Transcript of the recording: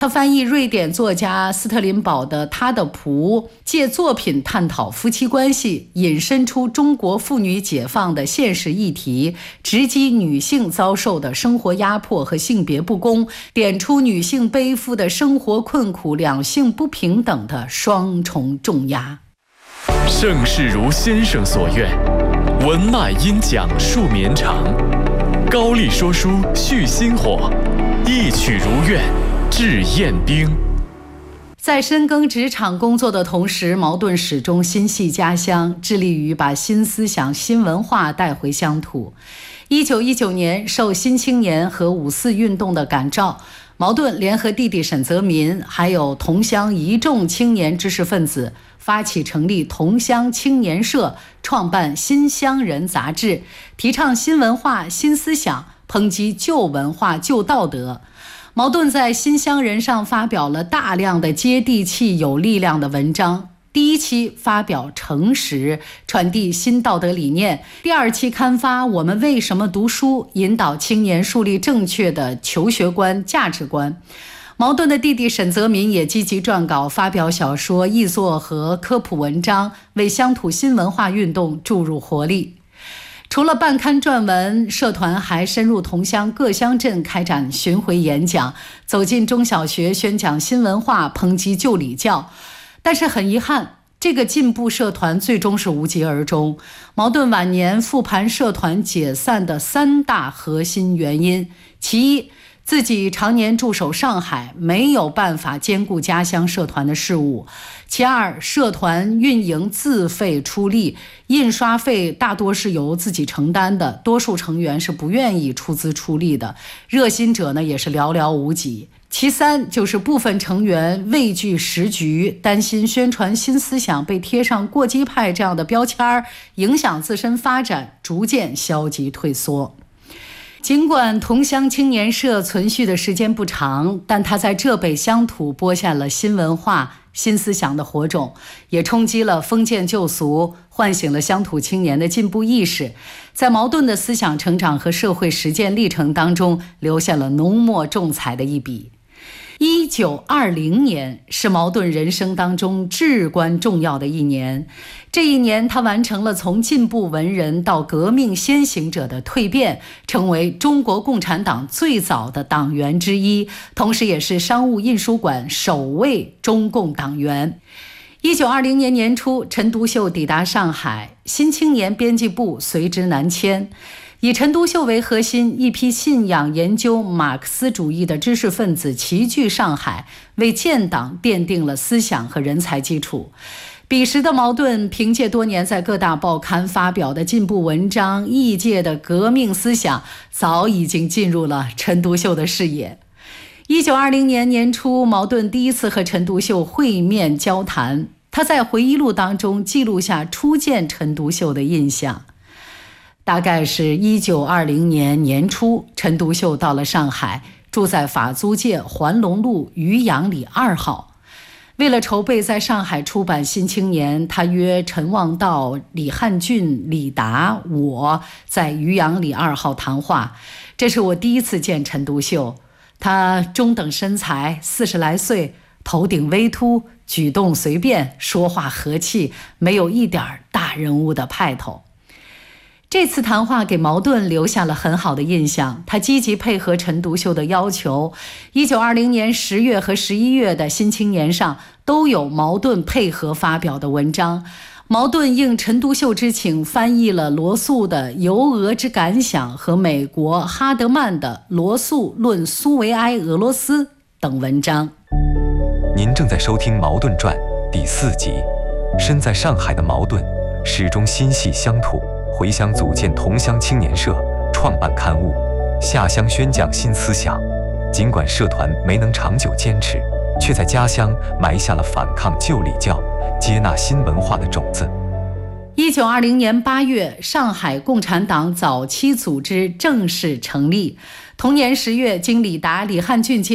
他翻译瑞典作家斯特林堡的《他的仆》，借作品探讨夫妻关系，引申出中国妇女解放的现实议题，直击女性遭受的生活压迫和性别不公，点出女性背负的生活困苦、两性不平等的双重重压。 盛世如先生所愿，文脉因讲述绵长，高丽说书续薪火，一曲如愿致宴宾。 在深耕职场工作的同时，茅盾始终心系家乡，致力于把新思想、新文化带回乡土。1919年，受新青年和5·4运动的感召，茅盾联合弟弟沈泽民，还有同乡一众青年知识分子，发起成立同乡青年社，创办《新乡人》杂志，提倡新文化、新思想，抨击旧文化、旧道德。茅盾在《新乡人》上发表了大量的接地气、有力量的文章。第一期发表诚实，传递新道德理念；第二期刊发我们为什么读书，引导青年树立正确的求学观、价值观。茅盾的弟弟沈泽民也积极撰稿，发表小说、译作和科普文章，为乡土新文化运动注入活力。除了办刊撰文，社团还深入同乡各乡镇开展巡回演讲，走进中小学宣讲新文化，抨击旧礼教。但是很遗憾，这个进步社团最终是无疾而终。茅盾晚年复盘社团解散的3大核心原因：其一，自己常年驻守上海，没有办法兼顾家乡社团的事务；其二，社团运营自费出力，印刷费大多是由自己承担的，多数成员是不愿意出资出力的，热心者呢也是寥寥无几。其三，就是部分成员畏惧时局，担心宣传新思想被贴上过激派这样的标签，影响自身发展，逐渐消极退缩。尽管同乡青年社存续的时间不长，但它在浙北乡土播下了新文化、新思想的火种，也冲击了封建旧俗，唤醒了乡土青年的进步意识，在茅盾的思想成长和社会实践历程当中，留下了浓墨重彩的一笔。1920年是茅盾人生当中至关重要的一年，这一年他完成了从进步文人到革命先行者的蜕变，成为中国共产党最早的党员之一，同时也是商务印书馆首位中共党员。1920年年初，陈独秀抵达上海，新青年编辑部随之南迁。以陈独秀为核心，一批信仰研究马克思主义的知识分子齐聚上海，为建党奠定了思想和人才基础。彼时的茅盾凭借多年在各大报刊发表的进步文章，异界的革命思想早已经进入了陈独秀的视野。1920年年初，茅盾第一次和陈独秀会面交谈，他在回忆录当中记录下初见陈独秀的印象。大概是1920年年初，陈独秀到了上海，住在法租界环龙路渔阳里2号。为了筹备在上海出版《新青年》，他约陈望道、李汉俊、李达我在渔阳里2号谈话。这是我第一次见陈独秀，他中等身材，40来岁，头顶微秃，举动随便，说话和气，没有一点大人物的派头。这次谈话给茅盾留下了很好的印象，他积极配合陈独秀的要求。1920年10月和11月的《新青年》上都有茅盾配合发表的文章。茅盾应陈独秀之请，翻译了罗素的《游俄之感想》和美国哈德曼的《罗素论苏维埃俄罗斯》等文章。 您正在收听《茅盾传》第4集。身在上海的茅盾始终心系乡土，回乡组建同乡青年社，创办刊物，下乡宣讲新思想。尽管社团没能长久坚持，却在家乡埋下了反抗旧礼教、接纳新文化的种子。 1920年8月，上海共产党早期组织正式成立。同年10月，经李达、李汉俊